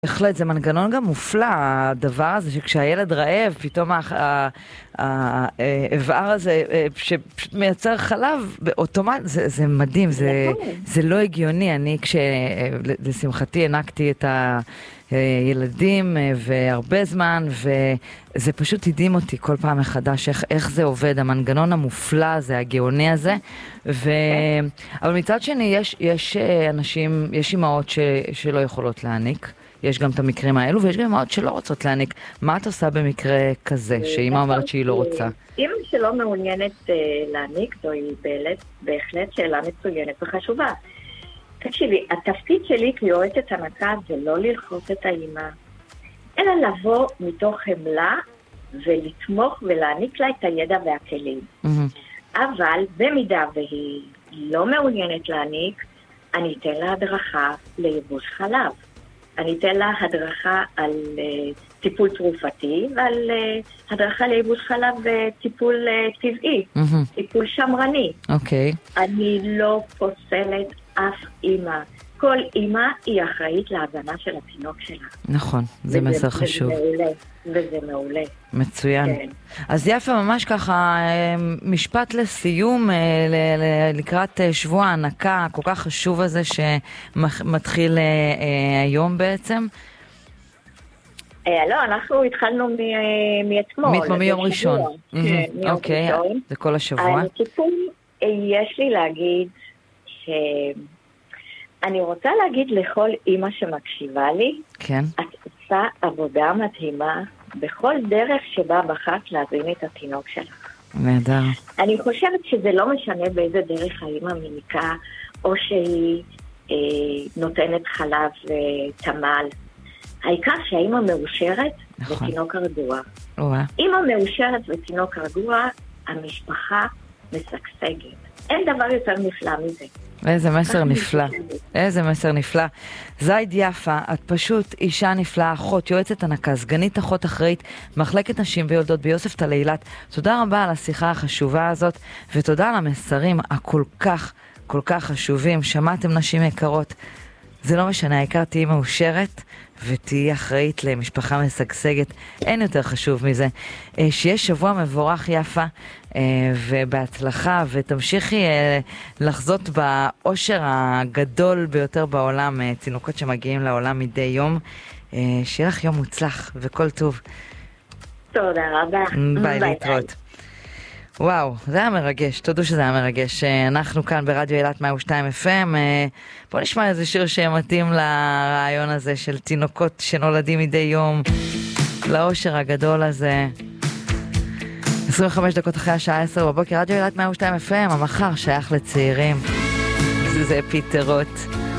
בהחלט, זה מנגנון גם מופלא, הדבר הזה שכשהילד רעב, פתאום האיבר הזה שפשוט מייצר חלב באוטומט, זה מדהים, זה לא הגיוני. אני לשמחתי הענקתי את הילדים והרבה זמן, וזה פשוט הדהים אותי כל פעם מחדש איך זה עובד, המנגנון המופלא הזה, הגאוני הזה. אבל מצד שני יש אנשים, יש אמהות שלא יכולות להעניק. יש גם את המקרים האלו, ויש גם אמהות שלא רוצות להעניק. מה את עושה במקרה כזה, שאמא אומרת שהיא לא רוצה? אמא שלא מעוניינת להעניק, זוהי בהחלט שאלה מצוינת וחשובה. תקשיבי, התפקיד שלי כיועצת הנקה זה לא ללחוץ את האמא, אלא לבוא מתוך חמלה ולתמוך ולהעניק לה את הידע והכלים. אבל במידה והיא לא מעוניינת להעניק, אני אתן לה הדרכה לייבוש חלב. אני אתן לה הדרכה על טיפול תרופתי ועל הדרכה לייבוש חלב וטיפול טבעי, טיפול שמרני. אוקיי. אני לא פוסלת אף אימא. כל אימא היא אחראית להגנה של התינוק שלה. נכון, זה מסר חשוב. וזה מעולה. מצוין. כן. אז יפה, ממש ככה, משפט לסיום, לקראת שבוע ההנקה, כל כך חשוב הזה שמתחיל היום בעצם. לא, אנחנו התחלנו מאתמול. מיום ראשון. אוקיי, זה כל השבוע. הטיפול, יש לי להגיד אני רוצה להגיד לכל אימא שמקשיבה לי, כן. את עושה עבודה מדהימה בכל דרך שבה בחרת להזין את התינוק שלך. נהדר. אני חושבת שזה לא משנה באיזה דרך האימא מניקה, או שהיא נותנת חלב ותמל. העיקר שהאימא מאושרת ותינוק רגוע. אימא מאושרת ותינוק רגוע, המשפחה משגשגת. אין דבר יותר נפלא מזה. איזה מסר נפלא, איזה מסר נפלא. זייד יפה, את פשוט אישה נפלאה, אחות, יועצת הנקה, סגנית אחות אחראית, מחלקת נשים ויולדות ביוסף תלילת. תודה רבה על השיחה החשובה הזאת, ותודה על המסרים הכל כך, כל כך חשובים. שמעתם נשים יקרות, זה לא משנה, העיקר תהי מאושרת ותהי אחראית למשפחה משגשגת, אין יותר חשוב מזה. שיש שבוע מבורך יפה, ובהצלחה, ותמשיכי לחזות באושר הגדול ביותר בעולם, תינוקות שמגיעים לעולם מדי יום. שיהיה לך יום מוצלח וכל טוב. תודה רבה. ביי, להתראות. וואו, זה היה מרגש, תודו שזה היה מרגש. אנחנו כאן ברדיו אילת 102 FM, בוא נשמע איזה שיר שמתאים לרעיון הזה של תינוקות שנולדים מדי יום, לאושר הגדול הזה. 25 דקות אחרי השעה 10 בבוקר, רדיו אילת 102 FM, המחר שייך לצעירים. זה פיטרות.